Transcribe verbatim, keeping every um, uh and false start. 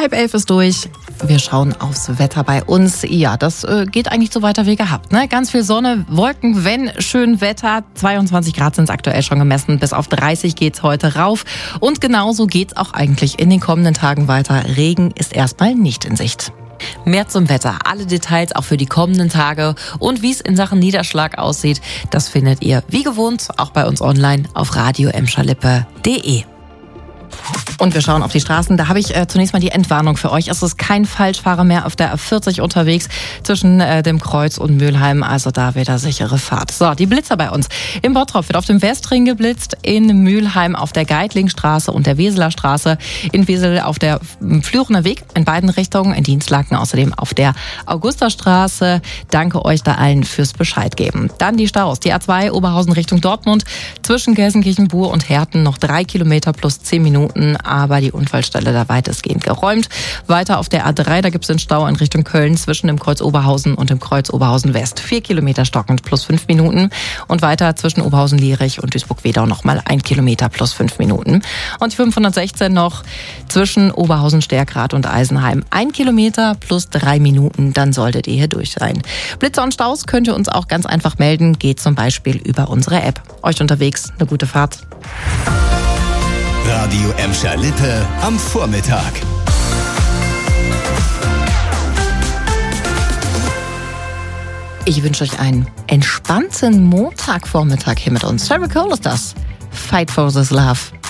Halb elf ist durch. Wir schauen aufs Wetter bei uns. Ja, das äh, geht eigentlich so weiter wie gehabt. Ne? Ganz viel Sonne, Wolken, wenn schön Wetter. zweiundzwanzig Grad sind es aktuell schon gemessen. Bis auf dreißig geht's heute rauf. Und genauso geht's auch eigentlich in den kommenden Tagen weiter. Regen ist erstmal nicht in Sicht. Mehr zum Wetter, alle Details auch für die kommenden Tage und wie es in Sachen Niederschlag aussieht, das findet ihr wie gewohnt auch bei uns online auf radio emscher-lippe punkt de. Und wir schauen auf die Straßen. Da habe ich äh, zunächst mal die Entwarnung für euch. Es ist kein Falschfahrer mehr auf der A vierzig unterwegs zwischen äh, dem Kreuz und Mülheim. Also da wieder sichere Fahrt. So, die Blitzer bei uns. Im Bottrop wird auf dem Westring geblitzt, in Mülheim auf der Geidlingstraße und der Weseler Straße, in Wesel auf der Flürener Weg in beiden Richtungen, in Dienstlaken außerdem auf der Augusterstraße. Danke euch da allen fürs Bescheid geben. Dann die Staus. Die A zwei Oberhausen Richtung Dortmund zwischen Gelsenkirchen, Buhr und Herten noch drei Kilometer plus zehn Minuten. Aber die Unfallstelle da weitestgehend geräumt. Weiter auf der A drei, da gibt es den Stau in Richtung Köln zwischen dem Kreuz Oberhausen und dem Kreuz Oberhausen West. Vier Kilometer stockend plus fünf Minuten. Und weiter zwischen Oberhausen-Lierich und Duisburg-Wedau nochmal ein Kilometer plus fünf Minuten. Und die fünfhundertsechzehn noch zwischen Oberhausen-Stärkrad und Eisenheim. Ein Kilometer plus drei Minuten, dann solltet ihr hier durch sein. Blitzer und Staus könnt ihr uns auch ganz einfach melden. Geht zum Beispiel über unsere App. Euch unterwegs eine gute Fahrt. Radio Emscher-Lippe am Vormittag. Ich wünsche euch einen entspannten Montagvormittag hier mit uns. Sarah Cole ist das. Fight for this love.